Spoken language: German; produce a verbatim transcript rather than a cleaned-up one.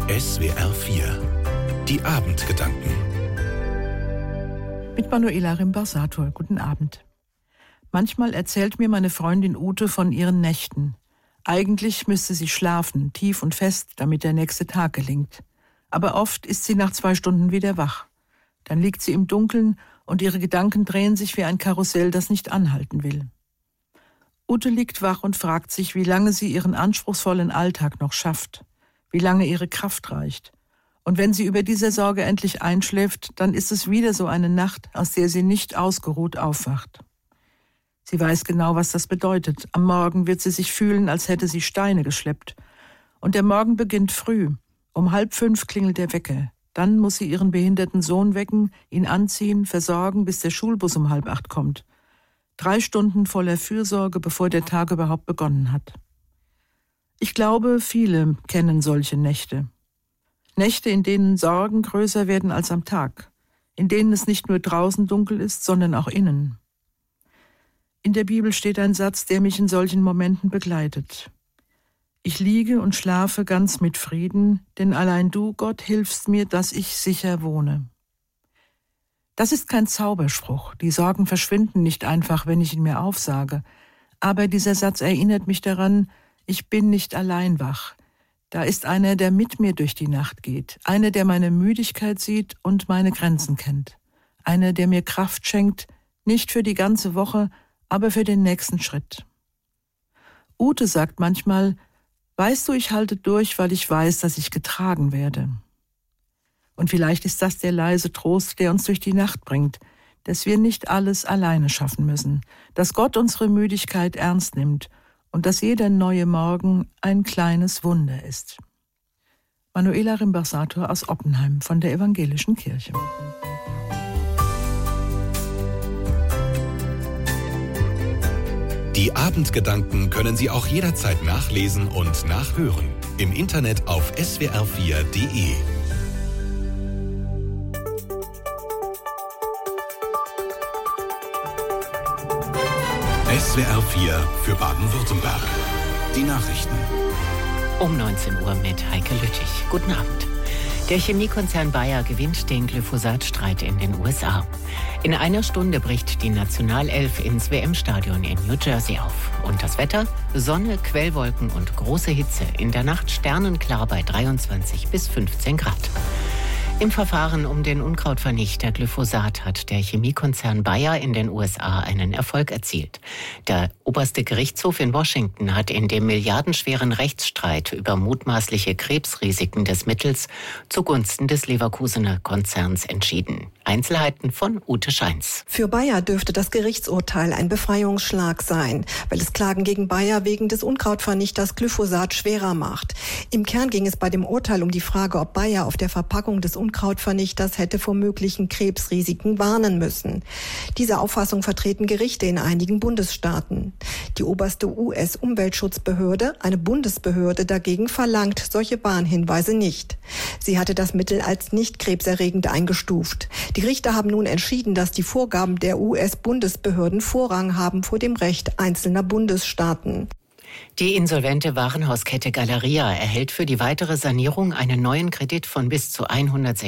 S W R vier. Die Abendgedanken. Mit Manuela Rimbarsator. Guten Abend. Manchmal erzählt mir meine Freundin Ute von ihren Nächten. Eigentlich müsste sie schlafen, tief und fest, damit der nächste Tag gelingt. Aber oft ist sie nach zwei Stunden wieder wach. Dann liegt sie im Dunkeln und ihre Gedanken drehen sich wie ein Karussell, das nicht anhalten will. Ute liegt wach und fragt sich, wie lange sie ihren anspruchsvollen Alltag noch schafft, wie lange ihre Kraft reicht. Und wenn sie über diese Sorge endlich einschläft, dann ist es wieder so eine Nacht, aus der sie nicht ausgeruht aufwacht. Sie weiß genau, was das bedeutet. Am Morgen wird sie sich fühlen, als hätte sie Steine geschleppt. Und der Morgen beginnt früh. Um halb fünf klingelt der Wecker. Dann muss sie ihren behinderten Sohn wecken, ihn anziehen, versorgen, bis der Schulbus um halb acht kommt. Drei Stunden voller Fürsorge, bevor der Tag überhaupt begonnen hat. Ich glaube, viele kennen solche Nächte. Nächte, in denen Sorgen größer werden als am Tag. In denen es nicht nur draußen dunkel ist, sondern auch innen. In der Bibel steht ein Satz, der mich in solchen Momenten begleitet. Ich liege und schlafe ganz mit Frieden, denn allein du, Gott, hilfst mir, dass ich sicher wohne. Das ist kein Zauberspruch. Die Sorgen verschwinden nicht einfach, wenn ich ihn mir aufsage. Aber dieser Satz erinnert mich daran, ich bin nicht allein wach. Da ist einer, der mit mir durch die Nacht geht. Einer, der meine Müdigkeit sieht und meine Grenzen kennt. Einer, der mir Kraft schenkt, nicht für die ganze Woche, aber für den nächsten Schritt. Ute sagt manchmal, weißt du, ich halte durch, weil ich weiß, dass ich getragen werde. Und vielleicht ist das der leise Trost, der uns durch die Nacht bringt, dass wir nicht alles alleine schaffen müssen, dass Gott unsere Müdigkeit ernst nimmt und dass jeder neue Morgen ein kleines Wunder ist. Manuela Rimbarsator aus Oppenheim von der Evangelischen Kirche. Die Abendgedanken können Sie auch jederzeit nachlesen und nachhören. Im Internet auf S W R vier Punkt de. S W R vier für Baden-Württemberg. Die Nachrichten. Um neunzehn Uhr mit Heike Lüttich. Guten Abend. Der Chemiekonzern Bayer gewinnt den Glyphosat-Streit in den U S A. In einer Stunde bricht die Nationalelf ins W M-Stadion in New Jersey auf. Und das Wetter? Sonne, Quellwolken und große Hitze. In der Nacht sternenklar bei dreiundzwanzig bis fünfzehn Grad. Im Verfahren um den Unkrautvernichter Glyphosat hat der Chemiekonzern Bayer in den U S A einen Erfolg erzielt. Der oberste Gerichtshof in Washington hat in dem milliardenschweren Rechtsstreit über mutmaßliche Krebsrisiken des Mittels zugunsten des Leverkusener Konzerns entschieden. Einzelheiten von Ute Scheins. Für Bayer dürfte das Gerichtsurteil ein Befreiungsschlag sein, weil es Klagen gegen Bayer wegen des Unkrautvernichters Glyphosat schwerer macht. Im Kern ging es bei dem Urteil um die Frage, ob Bayer auf der Verpackung des Unkrautvernichters hätte vor möglichen Krebsrisiken warnen müssen. Diese Auffassung vertreten Gerichte in einigen Bundesstaaten. Die oberste U S-Umweltschutzbehörde, eine Bundesbehörde dagegen, verlangt solche Warnhinweise nicht. Sie hatte das Mittel als nicht krebserregend eingestuft. Die Richter haben nun entschieden, dass die Vorgaben der U S-Bundesbehörden Vorrang haben vor dem Recht einzelner Bundesstaaten. Die insolvente Warenhauskette Galeria erhält für die weitere Sanierung einen neuen Kredit von bis zu hundertsechzig